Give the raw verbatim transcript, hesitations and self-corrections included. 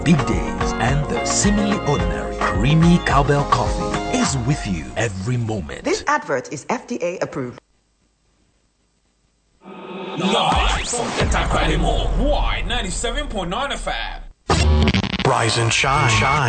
big days, and the seemingly ordinary creamy cowbell coffee is with you every moment. This advert is F D A approved. Live from Anti-Quality Mall, Wide ninety-seven point nine F M. Rise and shine. shine.